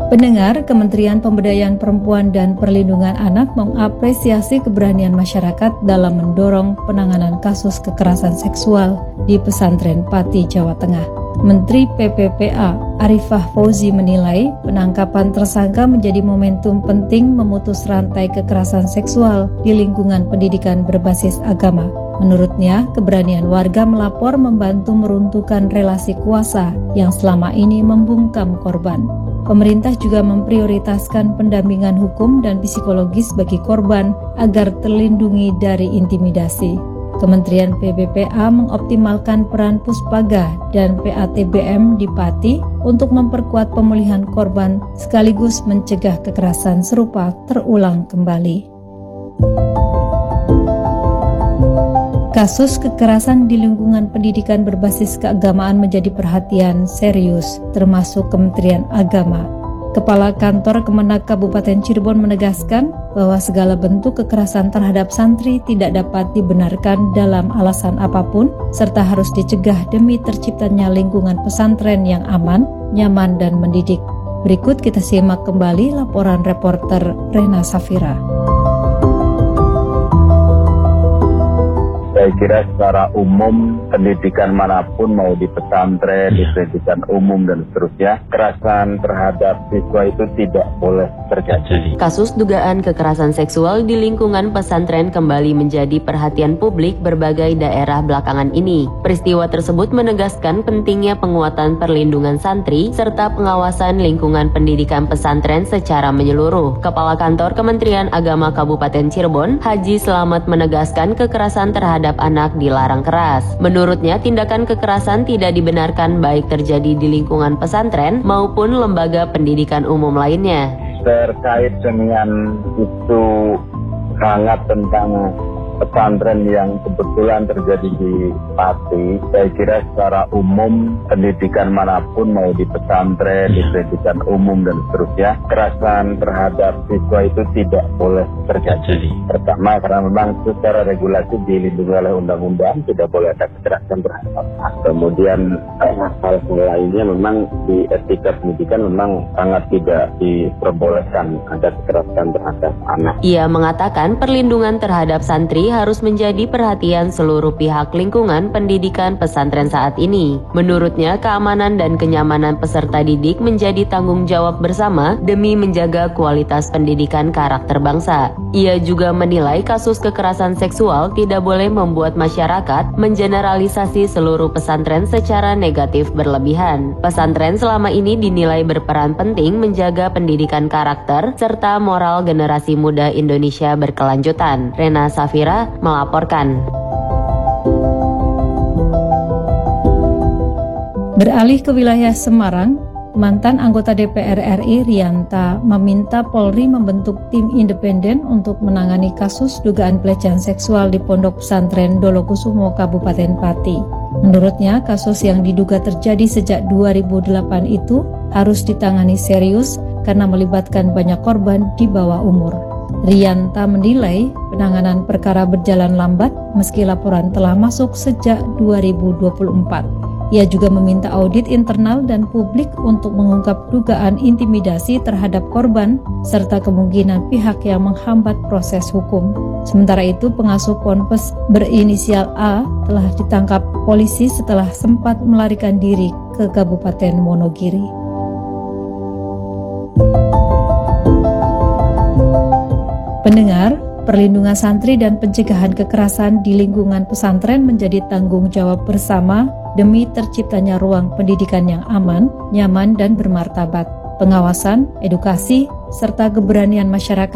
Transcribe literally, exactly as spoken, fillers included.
Pendengar, Kementerian Pemberdayaan Perempuan dan Perlindungan Anak mengapresiasi keberanian masyarakat dalam mendorong penanganan kasus kekerasan seksual di pesantren Pati, Jawa Tengah. Menteri P P P A Arifah Fauzi menilai penangkapan tersangka menjadi momentum penting memutus rantai kekerasan seksual di lingkungan pendidikan berbasis agama. Menurutnya, keberanian warga melapor membantu meruntuhkan relasi kuasa yang selama ini membungkam korban. Pemerintah juga memprioritaskan pendampingan hukum dan psikologis bagi korban agar terlindungi dari intimidasi. Kementerian P P P A mengoptimalkan peran Puspaga dan P A T B M di Pati untuk memperkuat pemulihan korban sekaligus mencegah kekerasan serupa terulang kembali. Kasus kekerasan di lingkungan pendidikan berbasis keagamaan menjadi perhatian serius, termasuk Kementerian Agama. Kepala Kantor Kemenak Kabupaten Cirebon menegaskan bahwa segala bentuk kekerasan terhadap santri tidak dapat dibenarkan dalam alasan apapun, serta harus dicegah demi terciptanya lingkungan pesantren yang aman, nyaman, dan mendidik. Berikut kita simak kembali laporan reporter Rena Safira. Saya kira secara umum pendidikan manapun, mau di pesantren, di pendidikan umum dan seterusnya, kekerasan terhadap siswa itu tidak boleh terjadi. Kasus dugaan kekerasan seksual di lingkungan pesantren kembali menjadi perhatian publik berbagai daerah belakangan ini. Peristiwa tersebut menegaskan pentingnya penguatan perlindungan santri serta pengawasan lingkungan pendidikan pesantren secara menyeluruh. Kepala Kantor Kementerian Agama Kabupaten Cirebon, Haji Selamat menegaskan kekerasan terhadap anak dilarang keras. Menurutnya, tindakan kekerasan tidak dibenarkan baik terjadi di lingkungan pesantren maupun lembaga pendidikan umum lainnya. Terkait dengan isu hangat tentang pesantren yang kebetulan terjadi di Pati, saya kira secara umum pendidikan manapun, mau di pesantren, di pendidikan umum dan seterusnya, kekerasan terhadap siswa itu tidak boleh terjadi. Pertama, karena memang secara regulasi dilindungi oleh undang-undang, tidak boleh ada kekerasan terhadap anak. Kemudian hal lainnya memang di etika pendidikan memang sangat tidak diperbolehkan ada kekerasan terhadap anak. Ia mengatakan perlindungan terhadap santri harus menjadi perhatian seluruh pihak lingkungan pendidikan pesantren saat ini. Menurutnya, keamanan dan kenyamanan peserta didik menjadi tanggung jawab bersama demi menjaga kualitas pendidikan karakter bangsa. Ia juga menilai kasus kekerasan seksual tidak boleh membuat masyarakat mengeneralisasi seluruh pesantren secara negatif berlebihan. Pesantren selama ini dinilai berperan penting menjaga pendidikan karakter serta moral generasi muda Indonesia berkelanjutan. Rena Safira melaporkan. Beralih ke wilayah Semarang, mantan anggota D P R R I Rianta meminta Polri membentuk tim independen untuk menangani kasus dugaan pelecehan seksual di Pondok Pesantren Dolokusumo, Kabupaten Pati. Menurutnya, kasus yang diduga terjadi sejak dua ribu delapan itu harus ditangani serius karena melibatkan banyak korban di bawah umur. Rianta menilai penanganan perkara berjalan lambat meski laporan telah masuk sejak dua ribu dua puluh empat. Ia juga meminta audit internal dan publik untuk mengungkap dugaan intimidasi terhadap korban serta kemungkinan pihak yang menghambat proses hukum. Sementara itu, pengasuh ponpes berinisial A telah ditangkap polisi setelah sempat melarikan diri ke Kabupaten Wonogiri. Pendengar, perlindungan santri dan pencegahan kekerasan di lingkungan pesantren menjadi tanggung jawab bersama demi terciptanya ruang pendidikan yang aman, nyaman, dan bermartabat. Pengawasan, edukasi, serta keberanian masyarakat